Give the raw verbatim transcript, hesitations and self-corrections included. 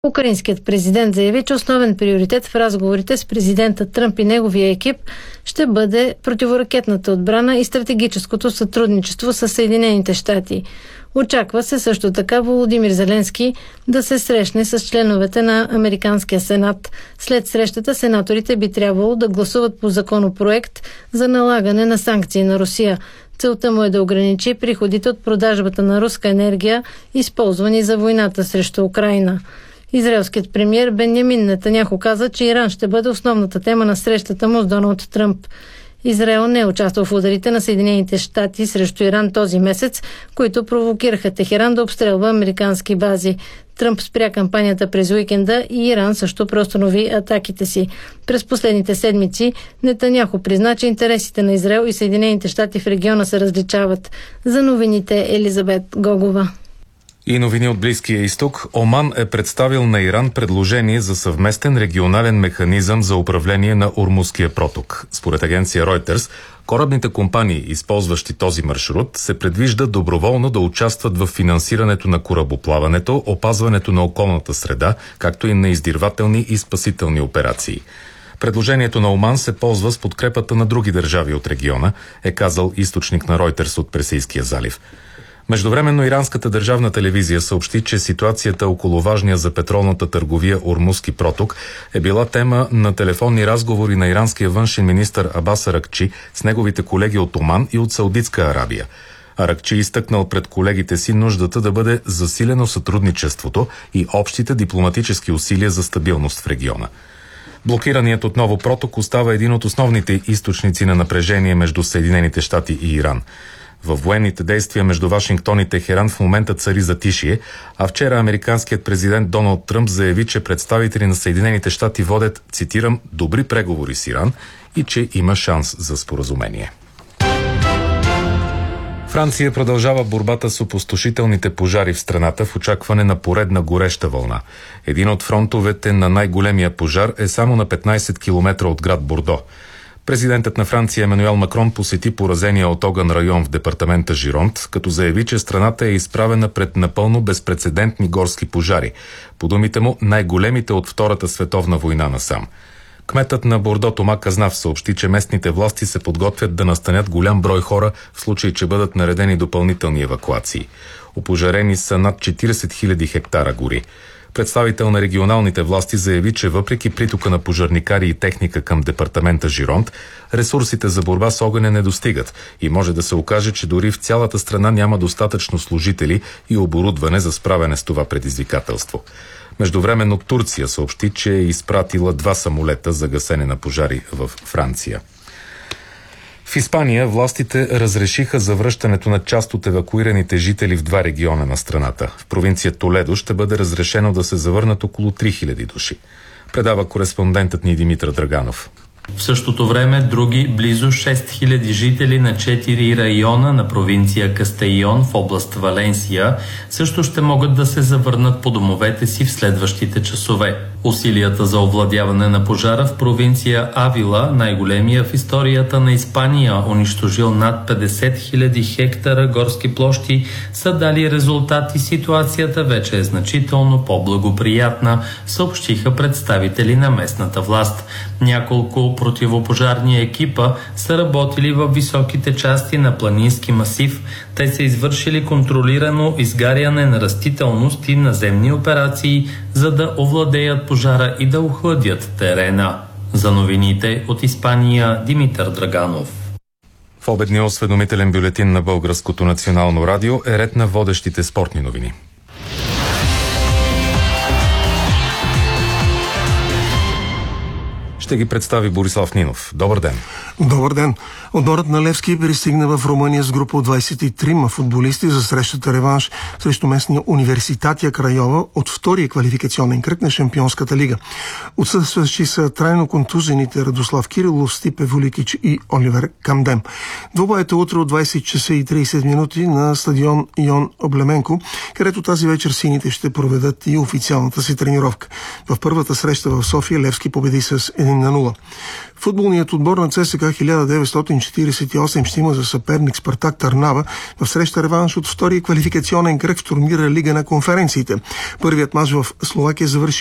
Украинският президент заяви, че основен приоритет в разговорите с президента Тръмп и неговия екип ще бъде противоракетната отбрана и стратегическото сътрудничество с Съединените щати. Очаква се също така Володимир Зеленски да се срещне с членовете на Американския сенат. След срещата сенаторите би трябвало да гласуват по законопроект за налагане на санкции на Русия. Целта му е да ограничи приходите от продажбата на руска енергия, използвани за войната срещу Украйна. Израелският премиер Бенямин Нетаняху каза, че Иран ще бъде основната тема на срещата му с Доналд Тръмп. Израел не е участвал в ударите на Съединените щати срещу Иран този месец, които провокираха Техеран да обстрелва американски бази. Тръмп спря кампанията през уикенда и Иран също преустанови атаките си. През последните седмици Нетаняху призна, че интересите на Израел и Съединените щати в региона се различават. За новините Елизабет Гогова. И новини от Близкия изток. Оман е представил на Иран предложение за съвместен регионален механизъм за управление на Ормузския проток. Според агенция Reuters, корабните компании, използващи този маршрут, се предвижда доброволно да участват в финансирането на корабоплаването, опазването на околната среда, както и на издирвателни и спасителни операции. Предложението на Оман се ползва с подкрепата на други държави от региона, е казал източник на Reuters от Персийския залив. Междувременно иранската държавна телевизия съобщи, че ситуацията около важния за петролната търговия Ормузски проток е била тема на телефонни разговори на иранския външен министър Абас Аракчи с неговите колеги от Оман и от Саудитска Арабия. Аракчи изтъкнал пред колегите си нуждата да бъде засилено сътрудничеството и общите дипломатически усилия за стабилност в региона. Блокираният отново проток остава един от основните източници на напрежение между Съединените щати и Иран. Във военните действия между Вашингтон и Техеран в момента цари затишие, а вчера американският президент Доналд Тръмп заяви, че представители на Съединените щати водят, цитирам, добри преговори с Иран и че има шанс за споразумение. Франция продължава борбата с опустошителните пожари в страната в очакване на поредна гореща вълна. Един от фронтовете на най-големия пожар е само на петнайсет километра от град Бордо. Президентът на Франция Емануел Макрон посети поразения от огън район в департамента Жиронт, като заяви, че страната е изправена пред напълно безпрецедентни горски пожари. По думите му, най-големите от Втората световна война насам. Кметът на Бордо Тома Казнав съобщи, че местните власти се подготвят да настанят голям брой хора в случай, че бъдат наредени допълнителни евакуации. Опожарени са над четирийсет хиляди хектара гори. Представител на регионалните власти заяви, че въпреки притока на пожарникари и техника към департамента Жиронт, ресурсите за борба с огъня не достигат и може да се окаже, че дори в цялата страна няма достатъчно служители и оборудване за справяне с това предизвикателство. Междувременно Турция съобщи, че е изпратила два самолета за гасене на пожари в Франция. В Испания властите разрешиха завръщането на част от евакуираните жители в два региона на страната. В провинция Толедо ще бъде разрешено да се завърнат около три хиляди души. Предава кореспондентът ни Димитър Драганов. В същото време други близо шест хиляди жители на четири района на провинция Кастейон в област Валенсия също ще могат да се завърнат по домовете си в следващите часове. Усилията за овладяване на пожара в провинция Авила, най-големия в историята на Испания, унищожил над петдесет хиляди хектара горски площи, са дали резултат и ситуацията вече е значително по-благоприятна, съобщиха представители на местната власт. Няколко противопожарни екипа са работили във високите части на планински масив. Те са извършили контролирано изгаряне на растителност и наземни операции, за да овладеят пожара и да охладят терена. За новините от Испания, Димитър Драганов. В обедния осведомителен бюлетин на Българското национално радио е ред на водещите спортни новини. Ще ги представи Борислав Нинов. Добър ден. Добър ден. Отборът на Левски пристигна в Румъния с група от двайсет и трима футболисти за срещата реванш срещу местния Университатия Крайова от втория квалификационен кръг на Шампионската лига. Отсъстващи са трайно контузените Радослав Кирилов, Стипе Вуликич и Оливер Камдем. Двобоят е утре от двайсет часа и трийсет минути на стадион Йон Облеменко, където тази вечер сините ще проведат и официалната си тренировка. В първата среща в София Левски победи с едно на нула. Футболният отбор на ЦСКА хиляда деветстотин четиридесет и осем ще има за съперник Спартак Търнава в среща реванш от втория квалификационен кръг в турнира Лига на конференциите. Първият мач в Словакия завърши